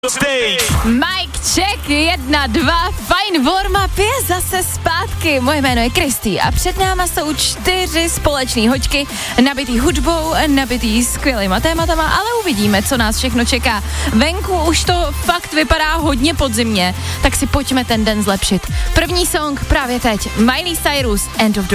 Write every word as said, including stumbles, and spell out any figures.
Mike Check, jedna, dva, fajn warm-up je zase zpátky. Moje jméno je Kristý a před náma jsou čtyři společné hoďky, nabitý hudbou, nabitý skvělýma tématama, ale uvidíme, co nás všechno čeká. Venku už to fakt vypadá hodně podzimně, tak si pojďme ten den zlepšit. První song právě teď, Miley Cyrus, End of the